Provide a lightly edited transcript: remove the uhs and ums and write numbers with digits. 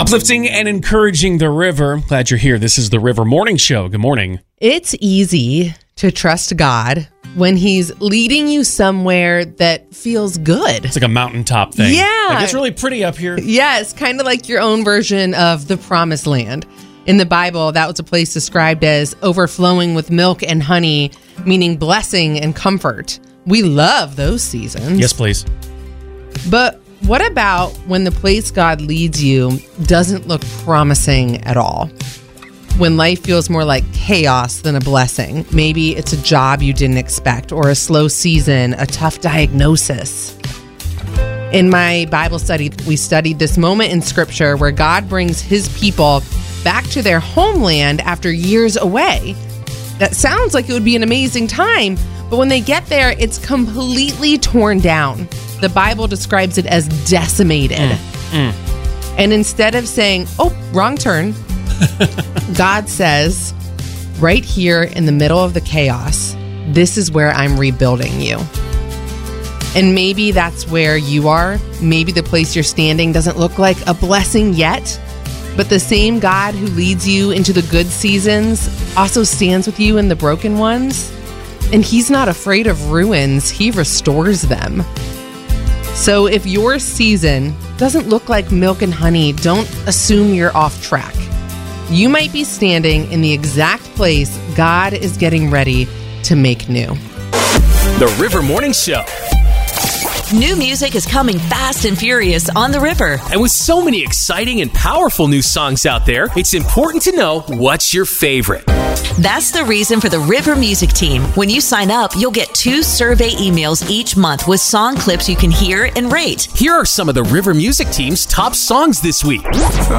Uplifting and encouraging the river. Glad you're here. This is the River Morning Show. Good morning. It's easy to trust God when he's leading you somewhere that feels good. It's like a mountaintop thing. Yeah. Like, it's really pretty up here. Yeah, it's kind of like your own version of the promised land. In the Bible, that was a place described as overflowing with milk and honey, meaning blessing and comfort. We love those seasons. Yes, please. But what about when the place God leads you doesn't look promising at all? When life feels more like chaos than a blessing. Maybe it's a job you didn't expect, or a slow season, a tough diagnosis. In my Bible study, we studied this moment in Scripture where God brings his people back to their homeland after years away. That sounds like it would be an amazing time, but when they get there, it's completely torn down. The Bible describes it as decimated. And instead of saying, oh, wrong turn, God says, right here in the middle of the chaos, this is where I'm rebuilding you. And maybe that's where you are. Maybe the place you're standing doesn't look like a blessing yet, but the same God who leads you into the good seasons also stands with you in the broken ones. And he's not afraid of ruins. He restores them. So if your season doesn't look like milk and honey, don't assume you're off track. You might be standing in the exact place God is getting ready to make new. The River Morning Show. New music is coming fast and furious on the river. And with so many exciting and powerful new songs out there, it's important to know what's your favorite. That's the reason for the River Music Team. When you sign up, you'll get 2 survey emails each month with song clips you can hear and rate. Here are some of the River Music Team's top songs this week.